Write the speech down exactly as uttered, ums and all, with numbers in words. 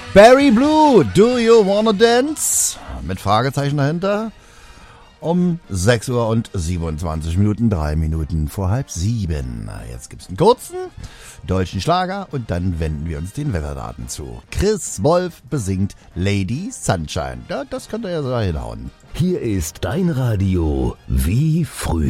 Barry Blue, Do You Wanna Dance? Mit Fragezeichen dahinter. Um sechs Uhr und siebenundzwanzig Minuten, drei Minuten vor halb sieben. Jetzt gibt's einen kurzen deutschen Schlager und dann wenden wir uns den Wetterdaten zu. Chris Wolf besingt Lady Sunshine. Ja, das könnt ihr ja so hinhauen. Hier ist dein Radio wie früher.